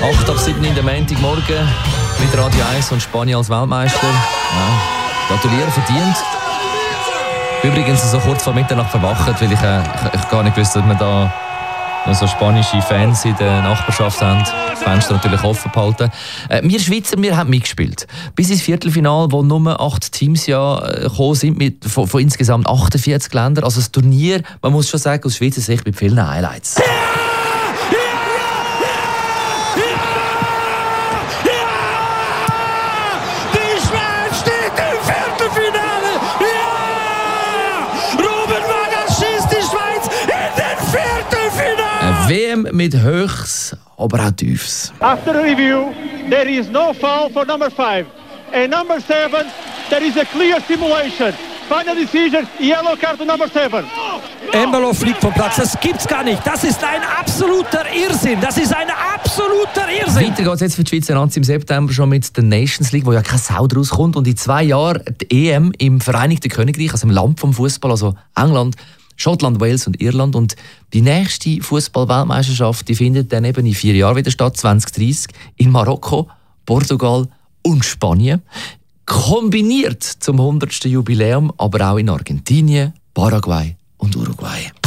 8 ab 7 in der Montagmorgen mit Radio 1 und Spanien als Weltmeister. Ja, gratuliere, verdient. Übrigens so kurz vor Mitternacht verwacht, weil ich gar nicht gewusst, dass wir da noch so spanische Fans in der Nachbarschaft haben. Das Fenster natürlich offen behalten. Wir Schweizer, wir haben mitgespielt. Bis ins Viertelfinale, wo nur 8 Teams gekommen sind, von insgesamt 48 Ländern. Also das Turnier, man muss schon sagen, aus Schweizer Sicht mit vielen Highlights. WM mit Höchst, aber auch Tiefs. After a review, there is no foul for number 5. And number 7, there is a clear simulation. Final decision, yellow card to number 7. Embolo fliegt vom Platz, das gibt's gar nicht. Das ist ein absoluter Irrsinn. Das ist ein absoluter Irrsinn. Weiter geht's jetzt für die Schweizer Nazi im September schon mit der Nations League, wo ja kein Sau draus kommt. Und in 2 Jahren die EM im Vereinigten Königreich, also im Land vom Fußball, also England, Schottland, Wales und Irland. Und die nächste Fußball-Weltmeisterschaft, die findet dann eben in 4 Jahren wieder statt, 2030, in Marokko, Portugal und Spanien. Kombiniert zum 100. Jubiläum, aber auch in Argentinien, Paraguay und Uruguay.